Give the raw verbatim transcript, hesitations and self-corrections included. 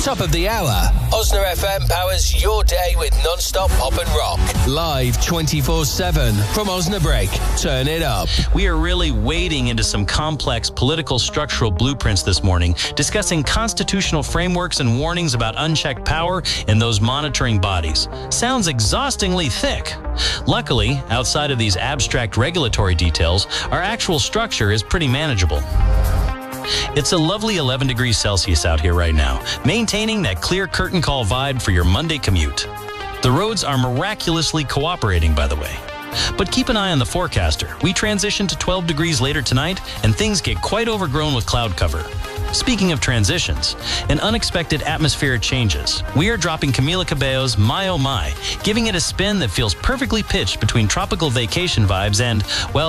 Top of the hour. Osna F M powers your day with non-stop pop and rock. Live twenty-four seven from Osnabrück. Turn it up. We are really wading into some complex political structural blueprints this morning, discussing constitutional frameworks and warnings about unchecked power in those monitoring bodies. Sounds exhaustingly thick. Luckily, outside of these abstract regulatory details, our actual structure is pretty manageable. It's a lovely eleven degrees Celsius out here right now, maintaining that clear curtain call vibe for your Monday commute. The roads are miraculously cooperating, by the way. But keep an eye on the forecaster. We transition to twelve degrees later tonight, and things get quite overgrown with cloud cover. Speaking of transitions, and unexpected atmospheric changes, we are dropping Camila Cabello's My Oh My, giving it a spin that feels perfectly pitched between tropical vacation vibes and, well,